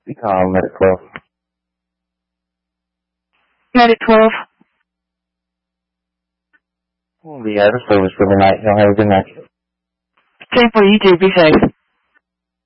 You call Medic 12. Medic 12. We'll be out of service for the night. Y'all have a good night. Same for you too. Be safe.